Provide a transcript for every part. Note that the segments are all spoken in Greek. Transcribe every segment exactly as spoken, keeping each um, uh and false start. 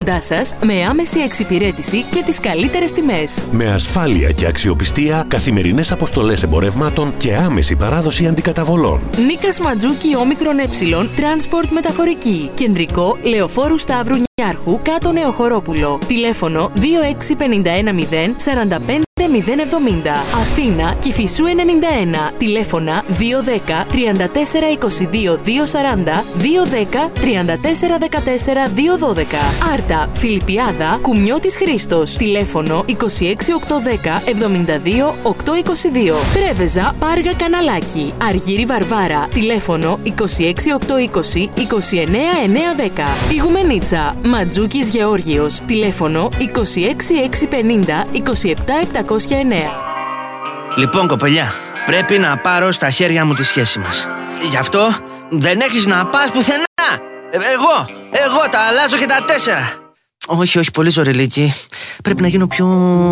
κοντά σας με άμεση εξυπηρέτηση και τις καλύτερες τιμές. Με ασφάλεια και αξιοπιστία, καθημερινές αποστολές εμπορευμάτων και άμεση παράδοση αντικαταβολών. Νίκας Ματζούκι Όμικρον Ε, Transport Μεταφορική. Κεντρικό Λεωφόρου Σταύρου Νιάρχου, κάτω Νεοχωρόπουλο. Τηλέφωνο δύο έξι πέντε ένα μηδέν τέσσερα πέντε μηδέν εβδομήντα. Αθήνα Κηφισού ενενήντα ένα. Τηλέφωνα δύο ένα μηδέν τρία τέσσερα είκοσι δύο δύο σαράντα, δύο ένα μηδέν τρία τέσσερα δεκατέσσερα δύο δώδεκα. Άρτα Φιλιππιάδα Κουμιώτης Χρήστος. Τηλέφωνο είκοσι έξι οκτακόσια δέκα εβδομήντα δύο οκτακόσια είκοσι δύο. Πρέβεζα Πάργα Καναλάκι. Αργύρι Βαρβάρα. Τηλέφωνο είκοσι έξι οκτακόσια είκοσι είκοσι εννέα εννιακόσια δέκα. Ιγουμενίτσα Ματζούκης Γεώργιος. Τηλέφωνο είκοσι έξι εξακόσια πενήντα είκοσι επτά επτακόσια εννέα. Λοιπόν, κοπελιά, πρέπει να πάρω στα χέρια μου τη σχέση μας. Γι' αυτό δεν έχεις να πας πουθενά. Ε, εγώ, εγώ τα αλλάζω και τα τέσσερα. Όχι, όχι, πολύ ζωριλίκι. Πρέπει να γίνω πιο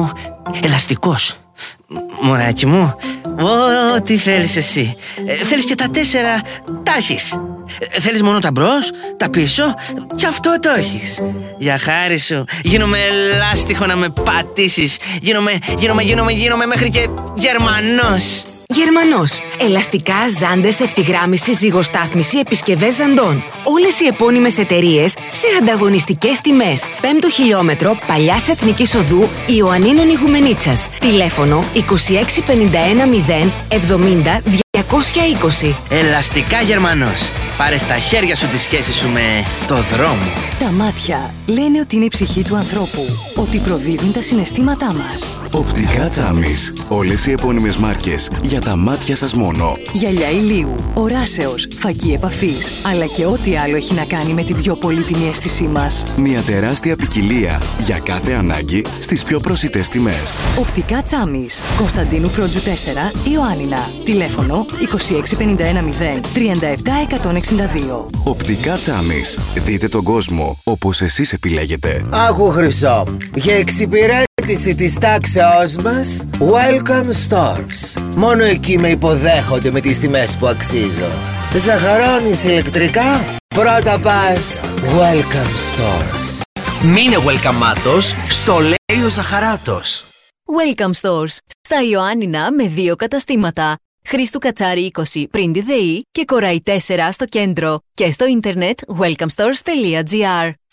ελαστικός. Μωράκι μου, ό,τι θέλεις εσύ. ε, Θέλεις και τα τέσσερα, τα έχεις. ε, Θέλεις μόνο τα μπρος, τα πίσω, και αυτό το έχεις. Για χάρη σου, γίνομαι λάστιχο να με πατήσεις. Γίνομαι, γίνομαι, γίνομαι, γίνομαι μέχρι και Γερμανός. Γερμανός. Ελαστικά, ζάντες, ευθυγράμμιση, ζυγοστάθμιση, επισκευές ζαντών. Όλες οι επώνυμες εταιρείες σε ανταγωνιστικές τιμές. Πέμπτο χιλιόμετρο Παλιάς Εθνικής Οδού Ιωαννίνων Ιγουμενίτσας. Τηλέφωνο είκοσι έξι πενήντα ένα μηδέν εβδομήντα διακόσια είκοσι. Ελαστικά Γερμανός. Πάρε στα χέρια σου τη σχέση σου με το δρόμο. Τα μάτια λένε ότι είναι η ψυχή του ανθρώπου, ότι προδίδουν τα συναισθήματά μας. Οπτικά Τσάμις. Όλες οι επώνυμες μάρκες για τα μάτια σας μόνο. Γυαλιά ηλίου, οράσεως, φακή επαφής, αλλά και ό,τι άλλο έχει να κάνει με την πιο πολύτιμη αίσθησή μας. Μια τεράστια ποικιλία για κάθε ανάγκη στις πιο προσιτές τιμές. Οπτικά Τσάμις. Κωνσταντίνου Φρόντζου τέσσερα, Ιωάννινα. Τηλέφωνο είκοσι έξι πενήντα ένα μηδέν τριάντα επτά εκατόν εξήντα δύο. Οπτικά Τσάμις. Δείτε τον κόσμο όπως εσείς επιλέγετε. Άκου Χρυσό, για εξυπηρέτηση της τάξεώς μας, Welcome Stores. Μόνο εκεί με υποδέχονται με τις τιμές που αξίζω. Ζαχαρώνεις ηλεκτρικά, πρώτα πας Welcome Stores. Μείνε welcome-άτος, στο λέει ο Ζαχαράτος. Welcome Stores. Στα Ιωάννινα με δύο καταστήματα. Χρήστου Κατσάρη είκοσι πριν τη ΔΕΗ και Κοραϊ τέσσερα στο κέντρο. Και στο ίντερνετ welcome stores τελεία gr.